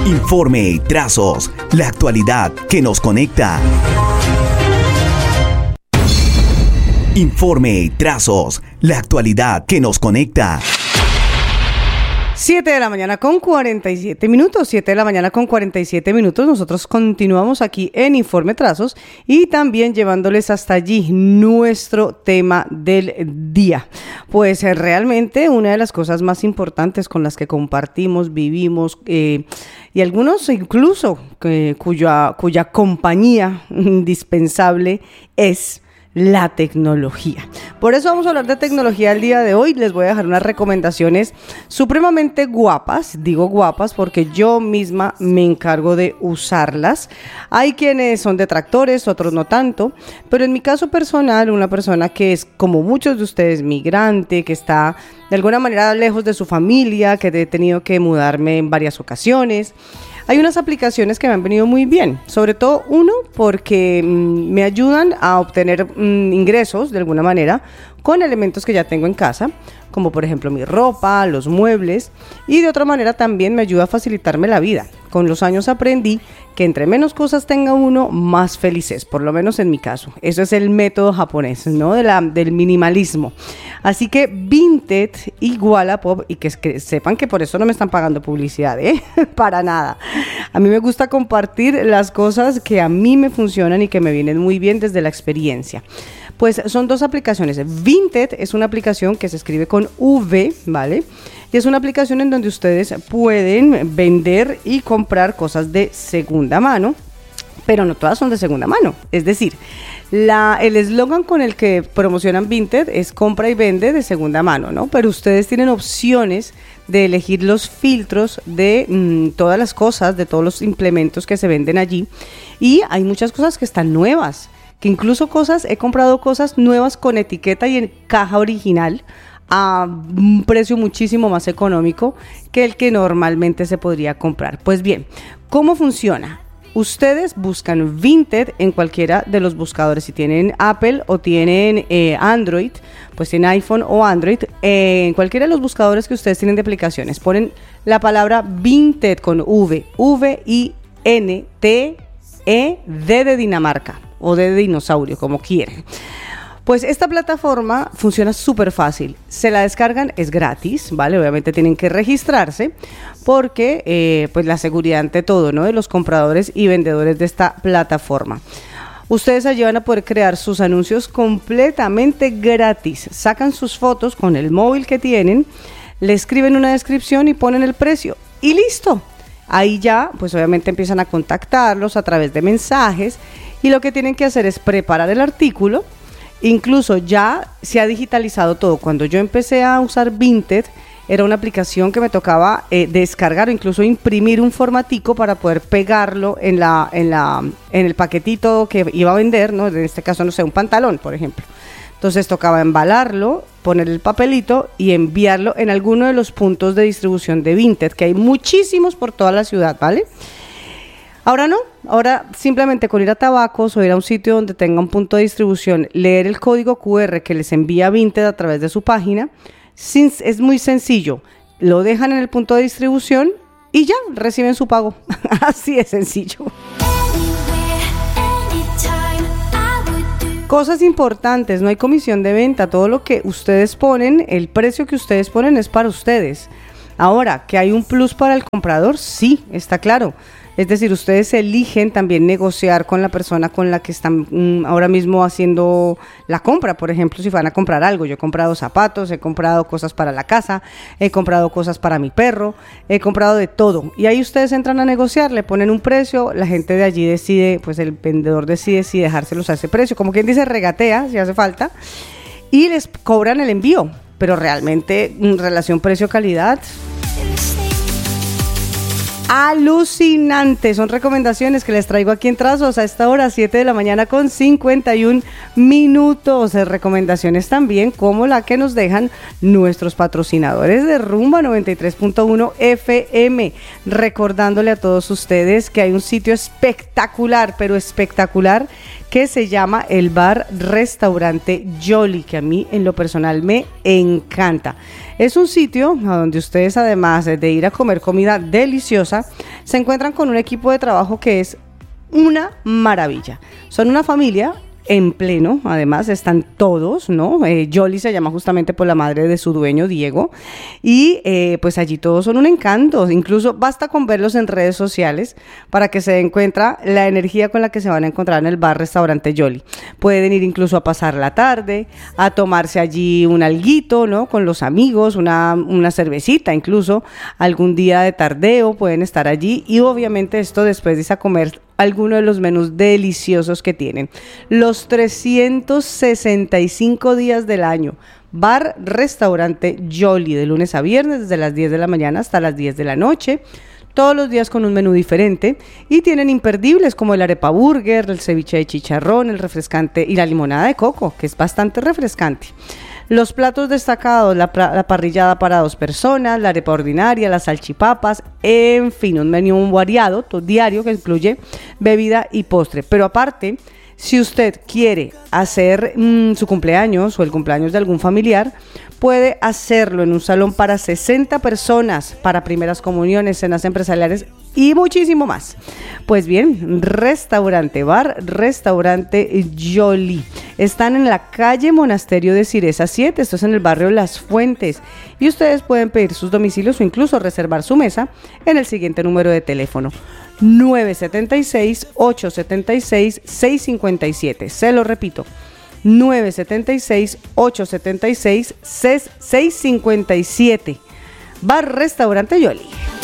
Informe y Trazos, la actualidad que nos conecta. Informe y Trazos, la actualidad que nos conecta. 7 de la mañana con 47 minutos, 7 de la mañana con 47 minutos. Nosotros continuamos aquí en Informe Trazos y también llevándoles hasta allí nuestro tema del día. Pues realmente una de las cosas más importantes con las que compartimos, vivimos y algunos incluso cuya compañía indispensable es la tecnología. Por eso vamos a hablar de tecnología el día de hoy. Les voy a dejar unas recomendaciones supremamente guapas. Digo guapas porque yo misma me encargo de usarlas. Hay quienes son detractores, otros no tanto. Pero en mi caso personal, una persona que es, como muchos de ustedes, migrante, que está de alguna manera lejos de su familia, que he tenido que mudarme en varias ocasiones. Hay unas aplicaciones que me han venido muy bien, sobre todo uno porque me ayudan a obtener ingresos de alguna manera con elementos que ya tengo en casa, como por ejemplo mi ropa, los muebles, y de otra manera también me ayuda a facilitarme la vida. Con los años aprendí que entre menos cosas tenga uno, más feliz es, por lo menos en mi caso. Eso es el método japonés, ¿no? Del minimalismo. Así que Vinted y Wallapop, y que sepan que por eso no me están pagando publicidad, para nada. A mí me gusta compartir las cosas que a mí me funcionan y que me vienen muy bien desde la experiencia. Pues son dos aplicaciones. Vinted es una aplicación que se escribe con V, ¿vale? Y es una aplicación en donde ustedes pueden vender y comprar cosas de segunda mano, pero no todas son de segunda mano. Es decir, el eslogan con el que promocionan Vinted es compra y vende de segunda mano, ¿no? Pero ustedes tienen opciones de elegir los filtros de todas las cosas, de todos los implementos que se venden allí. Y hay muchas cosas que están nuevas, que incluso he comprado cosas nuevas con etiqueta y en caja original a un precio muchísimo más económico que el que normalmente se podría comprar. Pues bien, ¿cómo funciona? Ustedes buscan Vinted en cualquiera de los buscadores. Si tienen Apple o tienen Android, pues tienen iPhone o Android, en cualquiera de los buscadores que ustedes tienen de aplicaciones, ponen la palabra Vinted con V, V-I-N-T-E-D de Dinamarca o de dinosaurio, como quieren. Pues esta plataforma funciona súper fácil. Se la descargan, es gratis, ¿vale? Obviamente tienen que registrarse porque pues la seguridad ante todo, ¿no? De los compradores y vendedores de esta plataforma. Ustedes allí van a poder crear sus anuncios completamente gratis. Sacan sus fotos con el móvil que tienen, le escriben una descripción y ponen el precio y listo. Ahí ya, pues obviamente empiezan a contactarlos a través de mensajes y lo que tienen que hacer es preparar el artículo. Incluso ya se ha digitalizado todo. Cuando yo empecé a usar Vinted, era una aplicación que me tocaba descargar o incluso imprimir un formatico para poder pegarlo en el paquetito que iba a vender, ¿no? En este caso, no sé, un pantalón, por ejemplo. Entonces tocaba embalarlo, poner el papelito y enviarlo en alguno de los puntos de distribución de Vinted, que hay muchísimos por toda la ciudad, ¿vale? Ahora no, ahora simplemente con ir a Tabacos o ir a un sitio donde tenga un punto de distribución, leer el código QR que les envía Vinted a través de su página, es muy sencillo. Lo dejan en el punto de distribución y ya reciben su pago. Así de sencillo. Cosas importantes, no hay comisión de venta. Todo lo que ustedes ponen, el precio que ustedes ponen es para ustedes. Ahora, ¿que hay un plus para el comprador? Sí, está claro. Es decir, ustedes eligen también negociar con la persona con la que están ahora mismo haciendo la compra. Por ejemplo, si van a comprar algo, yo he comprado zapatos, he comprado cosas para la casa, he comprado cosas para mi perro, he comprado de todo. Y ahí ustedes entran a negociar, le ponen un precio, la gente de allí decide, pues el vendedor decide si dejárselos a ese precio. Como quien dice, regatea si hace falta y les cobran el envío. Pero realmente, en relación precio-calidad, alucinante. Son recomendaciones que les traigo aquí en Trazos a esta hora, 7 de la mañana con 51 minutos. Recomendaciones también como la que nos dejan nuestros patrocinadores de Rumba 93.1 FM. Recordándole a todos ustedes que hay un sitio espectacular, pero espectacular, que se llama el Bar Restaurante Jolly, que a mí en lo personal me encanta. Es un sitio a donde ustedes, además de ir a comer comida deliciosa, se encuentran con un equipo de trabajo que es una maravilla. Son una familia en pleno, además están todos, ¿no? Jolly se llama justamente por la madre de su dueño, Diego, y pues allí todos son un encanto, incluso basta con verlos en redes sociales para que se den cuenta la energía con la que se van a encontrar en el bar-restaurante Jolly. Pueden ir incluso a pasar la tarde, a tomarse allí un alguito, ¿no? Con los amigos, una cervecita incluso, algún día de tardeo pueden estar allí y obviamente esto después de irse a comer alguno de los menús deliciosos que tienen. Los 365 días del año. Bar, restaurante Jolly, de lunes a viernes, desde las 10 de la mañana hasta las 10 de la noche. Todos los días con un menú diferente. Y tienen imperdibles como el arepa burger, el ceviche de chicharrón, el refrescante y la limonada de coco, que es bastante refrescante. Los platos destacados, la parrillada para 2 personas, la arepa ordinaria, las salchipapas, en fin, un menú variado, diario, que incluye bebida y postre. Pero aparte, si usted quiere hacer su cumpleaños o el cumpleaños de algún familiar, puede hacerlo en un salón para 60 personas, para primeras comuniones, cenas empresariales y muchísimo más. Pues bien, restaurante Jolly. Están en la calle Monasterio de Ciresa 7, esto es en el barrio Las Fuentes. Y ustedes pueden pedir sus domicilios o incluso reservar su mesa en el siguiente número de teléfono: 976-876-657. Se lo repito, 976-876-657. Bar Restaurante Jolly.